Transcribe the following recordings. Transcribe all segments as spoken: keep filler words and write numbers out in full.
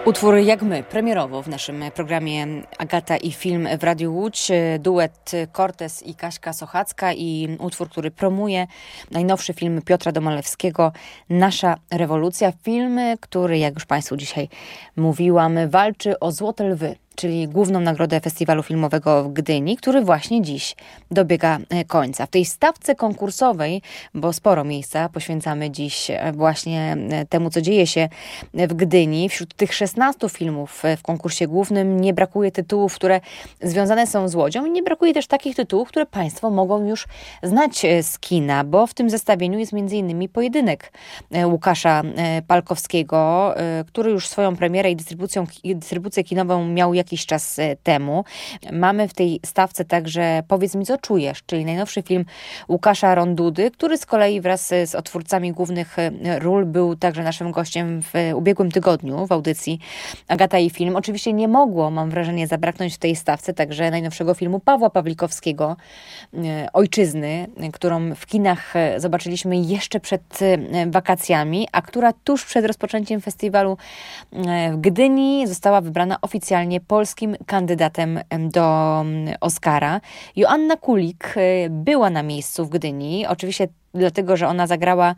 Utwór Jak my, premierowo w naszym programie Agata i film w Radiu Łódź. Duet Cortez i Kaśka Sochacka i utwór, który promuje najnowszy film Piotra Domalewskiego Nasza rewolucja. Film, który, jak już Państwu dzisiaj mówiłam, walczy o Złote Lwy, czyli główną nagrodę festiwalu filmowego w Gdyni, który właśnie dziś dobiega końca. W tej stawce konkursowej, bo sporo miejsca poświęcamy dziś właśnie temu, co dzieje się w Gdyni. Wśród tych szesnastu filmów w konkursie głównym nie brakuje tytułów, które związane są z Łodzią i nie brakuje też takich tytułów, które Państwo mogą już znać z kina, bo w tym zestawieniu jest między innymi Pojedynek Łukasza Palkowskiego, który już swoją premierę i dystrybucją, dystrybucję kinową miał jakiś czas temu. Mamy w tej stawce także Powiedz mi, co czujesz, czyli najnowszy film Łukasza Rondudy, który z kolei wraz z odtwórcami głównych ról był także naszym gościem w ubiegłym tygodniu w audycji Agata i film. Oczywiście nie mogło, mam wrażenie, zabraknąć w tej stawce także najnowszego filmu Pawła Pawlikowskiego, Ojczyzny, którą w kinach zobaczyliśmy jeszcze przed wakacjami, a która tuż przed rozpoczęciem festiwalu w Gdyni została wybrana oficjalnie polskim kandydatem do Oscara. Joanna Kulik była na miejscu w Gdyni, oczywiście dlatego, że ona zagrała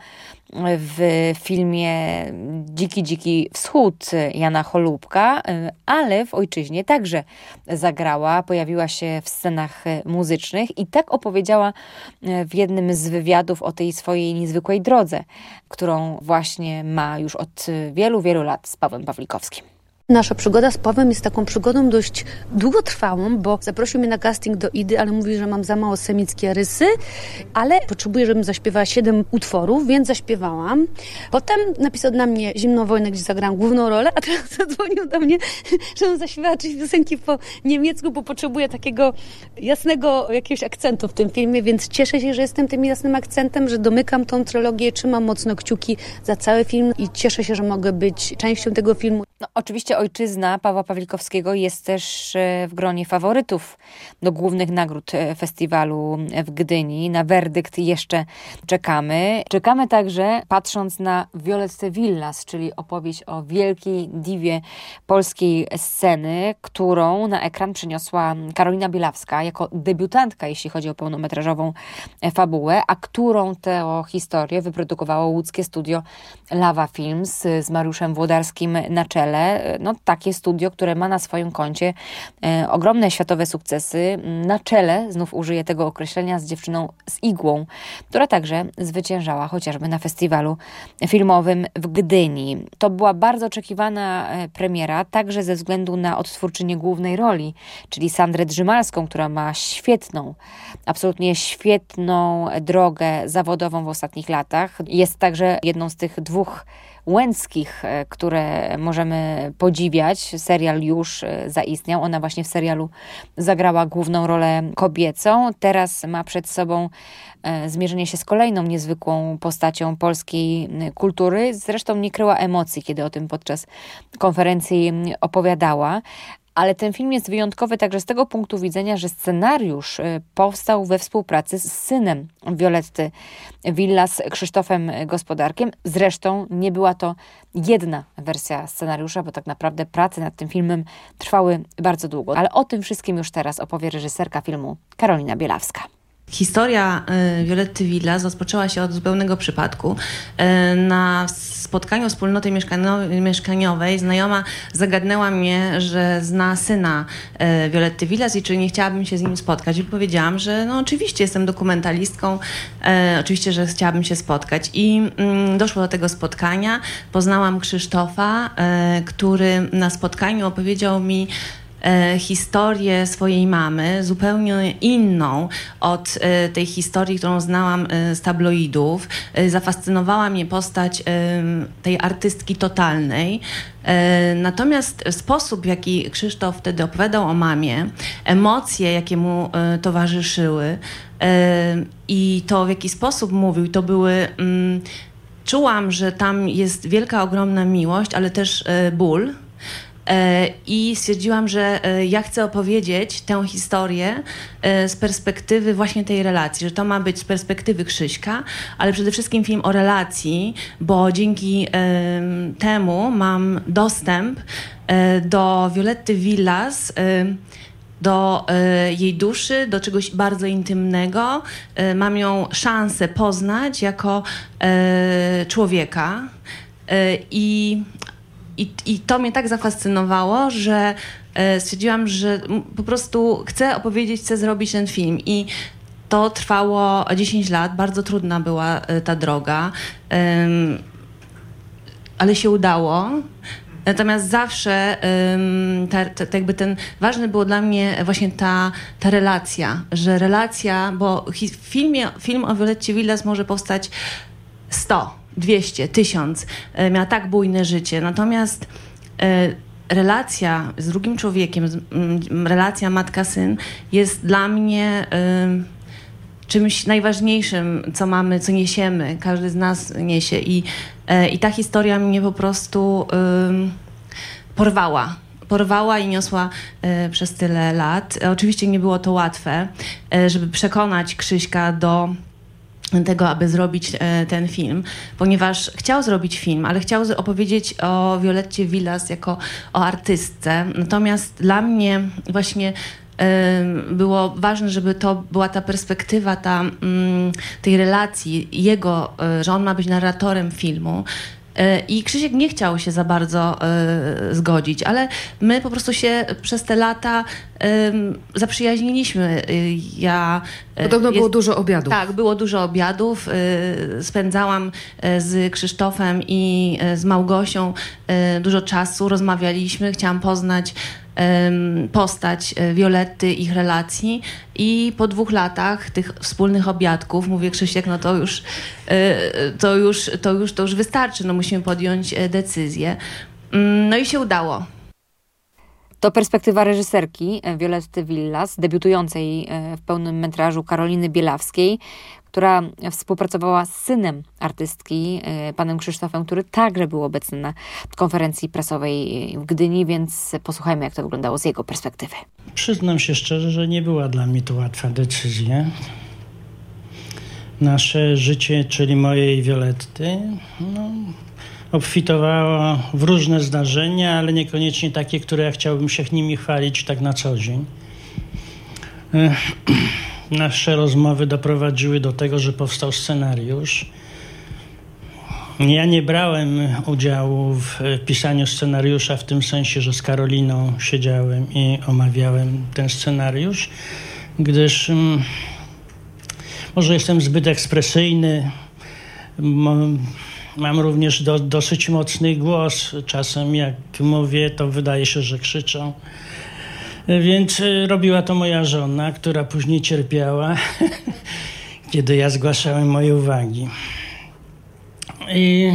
w filmie Dziki, Dziki Wschód Jana Holubka, ale w Ojczyźnie także zagrała, pojawiła się w scenach muzycznych i tak opowiedziała w jednym z wywiadów o tej swojej niezwykłej drodze, którą właśnie ma już od wielu, wielu lat z Pawłem Pawlikowskim. Nasza przygoda z Pawłem jest taką przygodą dość długotrwałą, bo zaprosił mnie na casting do Idy, ale mówi, że mam za mało semickie rysy, ale potrzebuję, żebym zaśpiewała siedem utworów, więc zaśpiewałam. Potem napisał na mnie Zimną wojnę, gdzie zagrałam główną rolę, a teraz zadzwonił do mnie, żebym zaśpiewała trzy piosenki po niemiecku, bo potrzebuję takiego jasnego jakiegoś akcentu w tym filmie, więc cieszę się, że jestem tym jasnym akcentem, że domykam tą trylogię, trzymam mocno kciuki za cały film i cieszę się, że mogę być częścią tego filmu. No, oczywiście Ojczyzna Pawła Pawlikowskiego jest też w gronie faworytów do głównych nagród festiwalu w Gdyni. Na werdykt jeszcze czekamy. Czekamy także, patrząc na Violettę Villas, czyli opowieść o wielkiej diwie polskiej sceny, którą na ekran przyniosła Karolina Bielawska jako debiutantka, jeśli chodzi o pełnometrażową fabułę, a którą tę historię wyprodukowało łódzkie studio Lawa Films z Mariuszem Włodarskim na czele. No, takie studio, które ma na swoim koncie e, ogromne światowe sukcesy. Na czele, znów użyję tego określenia, z dziewczyną z igłą, która także zwyciężała chociażby na festiwalu filmowym w Gdyni. To była bardzo oczekiwana premiera, także ze względu na odtwórczynię głównej roli, czyli Sandrę Drzymalską, która ma świetną, absolutnie świetną drogę zawodową w ostatnich latach. Jest także jedną z tych dwóch Łęckich, które możemy podziwiać. Serial już zaistniał. Ona właśnie w serialu zagrała główną rolę kobiecą. Teraz ma przed sobą zmierzenie się z kolejną niezwykłą postacią polskiej kultury. Zresztą nie kryła emocji, kiedy o tym podczas konferencji opowiadała. Ale ten film jest wyjątkowy także z tego punktu widzenia, że scenariusz powstał we współpracy z synem Violetty Villas, Krzysztofem Gospodarkiem. Zresztą nie była to jedna wersja scenariusza, bo tak naprawdę prace nad tym filmem trwały bardzo długo. Ale o tym wszystkim już teraz opowie reżyserka filmu Karolina Bielawska. Historia Violetty Villas rozpoczęła się od zupełnego przypadku. Na spotkaniu wspólnoty mieszkaniowej znajoma zagadnęła mnie, że zna syna Violetty Villas i czy nie chciałabym się z nim spotkać. I powiedziałam, że no oczywiście jestem dokumentalistką, oczywiście, że chciałabym się spotkać. I doszło do tego spotkania. Poznałam Krzysztofa, który na spotkaniu opowiedział mi historię swojej mamy, zupełnie inną od tej historii, którą znałam z tabloidów. Zafascynowała mnie postać tej artystki totalnej. Natomiast sposób, w jaki Krzysztof wtedy opowiadał o mamie, emocje, jakie mu towarzyszyły i to, w jaki sposób mówił, to były... Czułam, że tam jest wielka, ogromna miłość, ale też ból. I stwierdziłam, że ja chcę opowiedzieć tę historię z perspektywy właśnie tej relacji, że to ma być z perspektywy Krzyśka, ale przede wszystkim film o relacji, bo dzięki temu mam dostęp do Violetty Villas, do y, jej duszy, do czegoś bardzo intymnego. Y, mam ją szansę poznać jako y, człowieka. Y, i, i, I to mnie tak zafascynowało, że y, stwierdziłam, że po prostu chcę opowiedzieć, chcę zrobić ten film. I to trwało dziesięć lat. Bardzo trudna była y, ta droga. Y, ale się udało. Natomiast zawsze um, ta, ta, ta jakby ten, ważny było dla mnie właśnie ta, ta relacja, że relacja, bo w filmie, film o Violetcie Villas może powstać sto, dwieście, tysiąc. E, miała tak bujne życie. Natomiast e, relacja z drugim człowiekiem, z, m, relacja matka-syn jest dla mnie e, czymś najważniejszym, co mamy, co niesiemy. Każdy z nas niesie. I, e, i ta historia mnie po prostu e, porwała. Porwała i niosła e, przez tyle lat. E, oczywiście nie było to łatwe, e, żeby przekonać Krzyśka do tego, aby zrobić e, ten film, ponieważ chciał zrobić film, ale chciał opowiedzieć o Violetcie Villas jako o artystce. Natomiast dla mnie właśnie było ważne, żeby to była ta perspektywa ta, tej relacji jego, że on ma być narratorem filmu. I Krzysiek nie chciał się za bardzo y, zgodzić, ale my po prostu się przez te lata y, zaprzyjaźniliśmy. Y, ja, y, Podobno jest, było dużo obiadów. Tak, było dużo obiadów. Y, spędzałam y, z Krzysztofem i y, z Małgosią y, dużo czasu, rozmawialiśmy, chciałam poznać postać Violetty, ich relacji i po dwóch latach tych wspólnych obiadków mówię, Krzysiek, no to już to już, to już, to już wystarczy, no musimy podjąć decyzję. No i się udało. To perspektywa reżyserki Violetty Villas, debiutującej w pełnym metrażu Karoliny Bielawskiej, która współpracowała z synem artystki, panem Krzysztofem, który także był obecny na konferencji prasowej w Gdyni, więc posłuchajmy, jak to wyglądało z jego perspektywy. Przyznam się szczerze, że nie była dla mnie to łatwa decyzja. Nasze życie, czyli mojej Violetty, no, obfitowało w różne zdarzenia, ale niekoniecznie takie, które ja chciałbym się nimi chwalić tak na co dzień. Nasze rozmowy doprowadziły do tego, że powstał scenariusz. Ja nie brałem udziału w pisaniu scenariusza w tym sensie, że z Karoliną siedziałem i omawiałem ten scenariusz, gdyż um, może jestem zbyt ekspresyjny, mam również do, dosyć mocny głos. Czasem jak mówię, to wydaje się, że krzyczą. Więc robiła to moja żona, która później cierpiała, kiedy ja zgłaszałem moje uwagi. I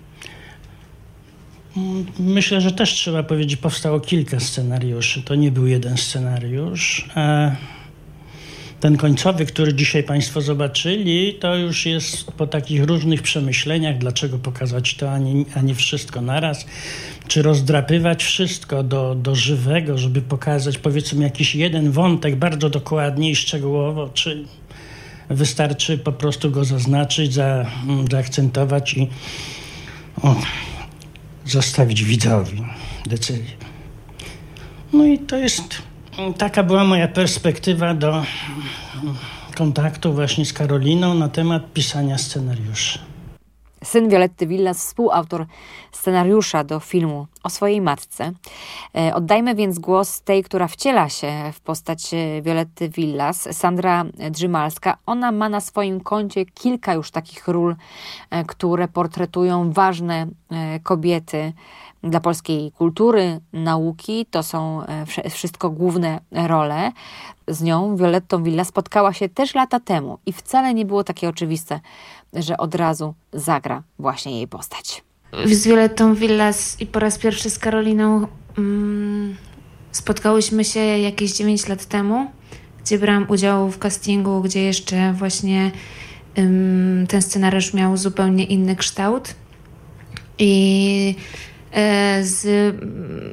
myślę, że też trzeba powiedzieć, powstało kilka scenariuszy. To nie był jeden scenariusz. A ten końcowy, który dzisiaj Państwo zobaczyli, to już jest po takich różnych przemyśleniach, dlaczego pokazać to, a nie, a nie wszystko naraz. Czy rozdrapywać wszystko do, do żywego, żeby pokazać, powiedzmy, jakiś jeden wątek bardzo dokładnie i szczegółowo, czy wystarczy po prostu go zaznaczyć, za, zaakcentować i o, zostawić widzowi decyzję. No i to jest, taka była moja perspektywa do kontaktu właśnie z Karoliną na temat pisania scenariuszy. Syn Violetty Villas, współautor scenariusza do filmu o swojej matce. Oddajmy więc głos tej, która wciela się w postać Violetty Villas, Sandra Drzymalska. Ona ma na swoim koncie kilka już takich ról, które portretują ważne kobiety dla polskiej kultury, nauki. To są wszystko główne role. Z nią, Violettą Villas, spotkała się też lata temu i wcale nie było takie oczywiste, że od razu zagra właśnie jej postać. Z Violettą Villas i po raz pierwszy z Karoliną um, spotkałyśmy się jakieś dziewięć lat temu, gdzie brałam udział w castingu, gdzie jeszcze właśnie um, ten scenariusz miał zupełnie inny kształt. I e, z,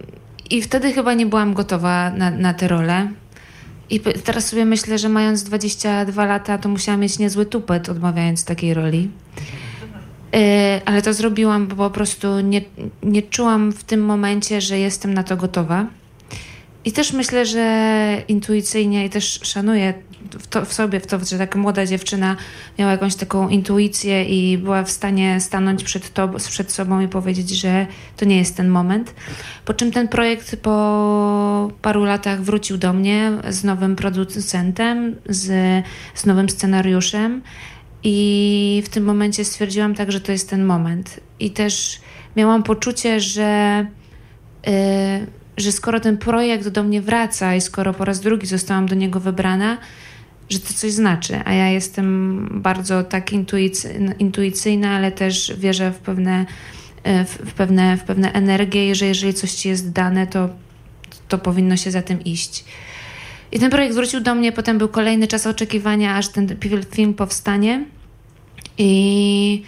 I wtedy chyba nie byłam gotowa na, na tę rolę. I teraz sobie myślę, że mając dwadzieścia dwa lata, to musiałam mieć niezły tupet, odmawiając takiej roli. Yy, ale to zrobiłam, bo po prostu nie, nie czułam w tym momencie, że jestem na to gotowa. I też myślę, że intuicyjnie i też szanuję w, to, w sobie w to, że taka młoda dziewczyna miała jakąś taką intuicję i była w stanie stanąć przed, to, przed sobą i powiedzieć, że to nie jest ten moment. Po czym ten projekt po paru latach wrócił do mnie z nowym producentem, z, z nowym scenariuszem i w tym momencie stwierdziłam tak, że to jest ten moment. I też miałam poczucie, że yy, że skoro ten projekt do mnie wraca i skoro po raz drugi zostałam do niego wybrana, że to coś znaczy. A ja jestem bardzo tak intuicyjna, intuicyjna ale też wierzę w pewne, w, w, pewne, w pewne energie i że jeżeli coś ci jest dane, to, to powinno się za tym iść. I ten projekt wrócił do mnie, potem był kolejny czas oczekiwania, aż ten film powstanie. I...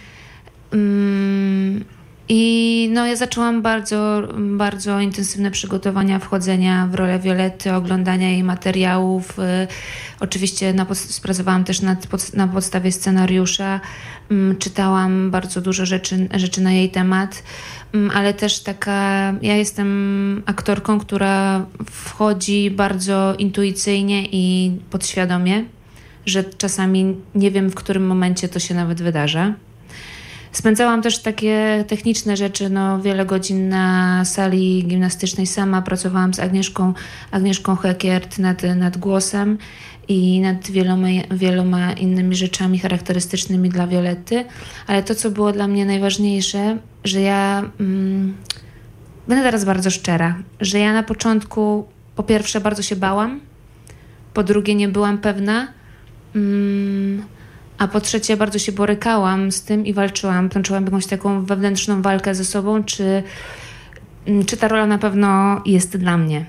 Mm, I no, ja zaczęłam bardzo, bardzo intensywne przygotowania wchodzenia w rolę Violetty, oglądania jej materiałów. Y, oczywiście na pod, pracowałam też nad, pod, na podstawie scenariusza. Y, czytałam bardzo dużo rzeczy, rzeczy na jej temat, y, ale też taka... Ja jestem aktorką, która wchodzi bardzo intuicyjnie i podświadomie, że czasami nie wiem, w którym momencie to się nawet wydarza. Spędzałam też takie techniczne rzeczy, no wiele godzin na sali gimnastycznej sama. Pracowałam z Agnieszką, Agnieszką Hekiert nad, nad głosem i nad wieloma, wieloma innymi rzeczami charakterystycznymi dla Violetty. Ale to, co było dla mnie najważniejsze, że ja... Mm, będę teraz bardzo szczera, że ja na początku po pierwsze bardzo się bałam, po drugie nie byłam pewna, mm, a po trzecie bardzo się borykałam z tym i walczyłam. Toczyłam jakąś taką wewnętrzną walkę ze sobą, czy, czy ta rola na pewno jest dla mnie.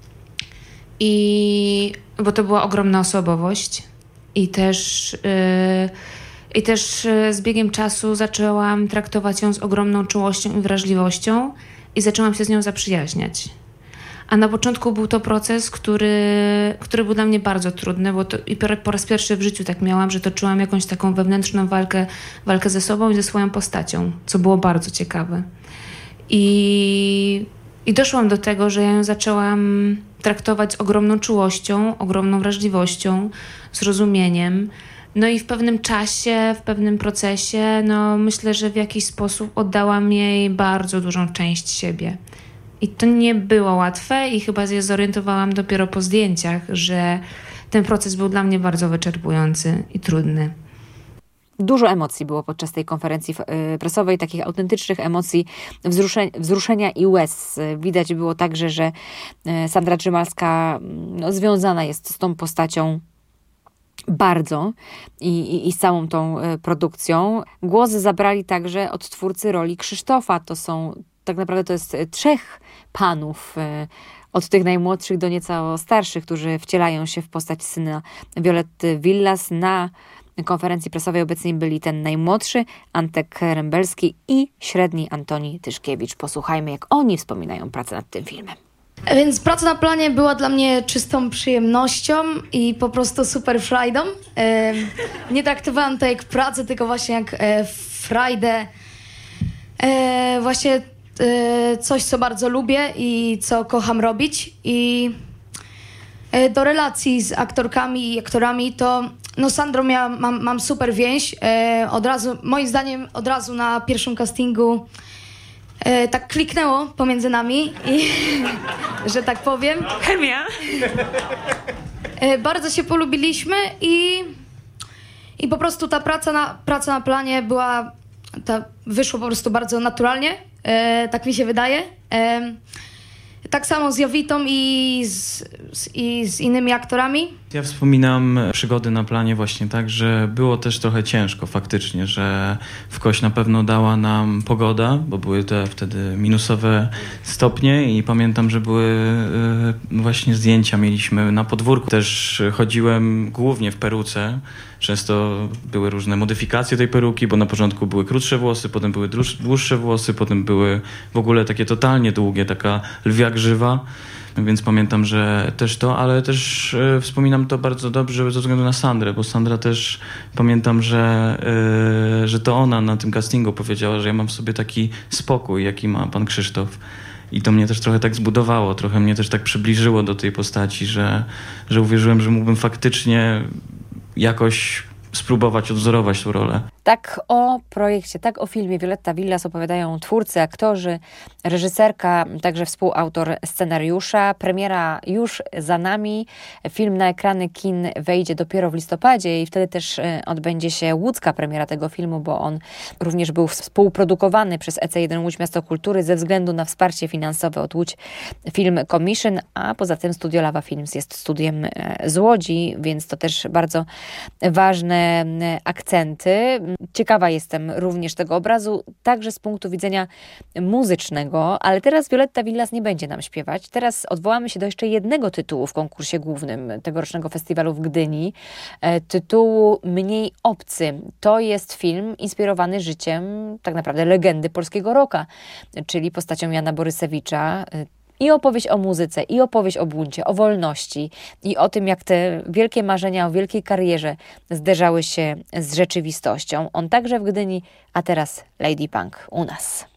I bo to była ogromna osobowość i też, yy, i też z biegiem czasu zaczęłam traktować ją z ogromną czułością i wrażliwością i zaczęłam się z nią zaprzyjaźniać. A na początku był to proces, który, który był dla mnie bardzo trudny, bo to, i po raz pierwszy w życiu tak miałam, że toczyłam jakąś taką wewnętrzną walkę, walkę ze sobą i ze swoją postacią, co było bardzo ciekawe. I, i doszłam do tego, że ja ją zaczęłam traktować z ogromną czułością, ogromną wrażliwością, zrozumieniem. No i w pewnym czasie, w pewnym procesie, no myślę, że w jakiś sposób oddałam jej bardzo dużą część siebie. I to nie było łatwe i chyba się zorientowałam dopiero po zdjęciach, że ten proces był dla mnie bardzo wyczerpujący i trudny. Dużo emocji było podczas tej konferencji prasowej, takich autentycznych emocji, wzruszenia, wzruszenia i łez. Widać było także, że Sandra Trzymalska no, związana jest z tą postacią bardzo i, i, i z całą tą produkcją. Głos zabrali także odtwórcy roli Krzysztofa. To są tak naprawdę to jest trzech panów, od tych najmłodszych do nieco starszych, którzy wcielają się w postać syna Violetty Villas. Na konferencji prasowej obecni byli ten najmłodszy, Antek Rembelski, i średni, Antoni Tyszkiewicz. Posłuchajmy, jak oni wspominają pracę nad tym filmem. Więc praca na planie była dla mnie czystą przyjemnością i po prostu super frajdą. E, nie traktowałam to jak pracę, tylko właśnie jak e, frajdę. E, właśnie e, coś, co bardzo lubię i co kocham robić. I e, do relacji z aktorkami i aktorami to no Sandro miała, mam, mam super więź. E, od razu, moim zdaniem od razu na pierwszym castingu E, tak kliknęło pomiędzy nami i że tak powiem. Chemia. E, bardzo się polubiliśmy i, i po prostu ta praca na, praca na planie była, ta, wyszło po prostu bardzo naturalnie, e, tak mi się wydaje. E, tak samo z Jowitą i z, z, i z innymi aktorami. Ja wspominam przygody na planie właśnie tak, że było też trochę ciężko faktycznie, że w kość na pewno dała nam pogoda, bo były te wtedy minusowe stopnie i pamiętam, że były właśnie zdjęcia mieliśmy na podwórku. Też chodziłem głównie w peruce. Często były różne modyfikacje tej peruki, bo na początku były krótsze włosy, potem były dłuższe włosy, potem były w ogóle takie totalnie długie, taka lwia grzywa. Więc pamiętam, że też to, ale też e, wspominam to bardzo dobrze ze względu na Sandrę, bo Sandra też pamiętam, że, e, że to ona na tym castingu powiedziała, że ja mam w sobie taki spokój, jaki ma pan Krzysztof. I to mnie też trochę tak zbudowało, trochę mnie też tak przybliżyło do tej postaci, że, że uwierzyłem, że mógłbym faktycznie jakoś spróbować odwzorować tę rolę. Tak o projekcie, tak o filmie Violetta Villas opowiadają twórcy, aktorzy, reżyserka, także współautor scenariusza. Premiera już za nami. Film na ekrany kin wejdzie dopiero w listopadzie i wtedy też odbędzie się łódzka premiera tego filmu, bo on również był współprodukowany przez E C jeden Łódź Miasto Kultury ze względu na wsparcie finansowe od Łódź Film Commission, a poza tym Studio Lawa Films jest studiem z Łodzi, więc to też bardzo ważne akcenty. Ciekawa jestem również tego obrazu, także z punktu widzenia muzycznego, ale teraz Violetta Villas nie będzie nam śpiewać. Teraz odwołamy się do jeszcze jednego tytułu w konkursie głównym tegorocznego festiwalu w Gdyni. Tytułu Mniej obcy. To jest film inspirowany życiem tak naprawdę legendy polskiego rocka, czyli postacią Jana Borysewicza. I opowieść o muzyce, i opowieść o buncie, o wolności i o tym, jak te wielkie marzenia o wielkiej karierze zderzały się z rzeczywistością. On także w Gdyni, a teraz Lady Punk u nas.